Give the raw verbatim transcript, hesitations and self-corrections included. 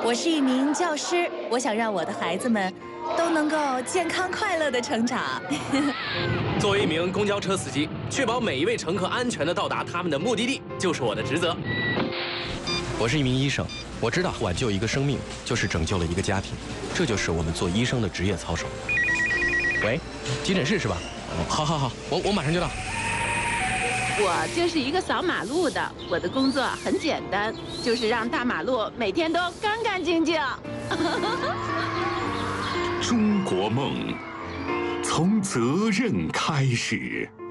我是一名教师，我想让我的孩子们都能够健康快乐的成长。 作为一名公交车司机，确保每一位乘客安全的到达他们的目的地，就是我的职责。 我是一名医生，我知道挽救一个生命就是拯救了一个家庭，这就是我们做医生的职业操守。喂，急诊室是吧？哦，好好好，我我马上就到。 我就是一个扫马路的，我的工作很简单，就是让大马路每天都干干净净。 中国梦，从责任开始。